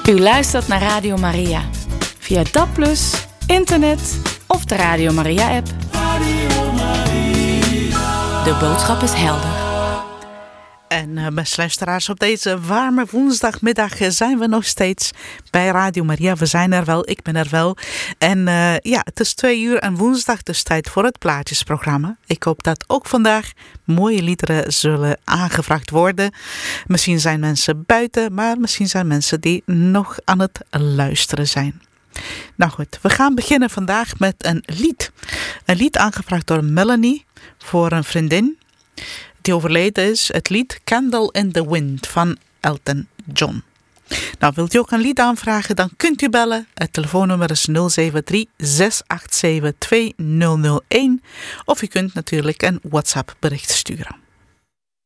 U luistert naar Radio Maria. Via DAB+, internet of de Radio Maria-app. De boodschap is helder. En beste luisteraars, op deze warme woensdagmiddag zijn we nog steeds bij Radio Maria. We zijn er wel, ik ben er wel. En het is 2 uur en woensdag, dus tijd voor het plaatjesprogramma. Ik hoop dat ook vandaag mooie liederen zullen aangevraagd worden. Misschien zijn mensen buiten, maar misschien zijn mensen die nog aan het luisteren zijn. Nou goed, we gaan beginnen vandaag met een lied. Een lied aangevraagd door Melanie voor een vriendin die overleden is. Het lied Candle in the Wind van Elton John. Nou, wilt u ook een lied aanvragen, dan kunt u bellen. Het telefoonnummer is 073 687 2001. Of u kunt natuurlijk een WhatsApp bericht sturen.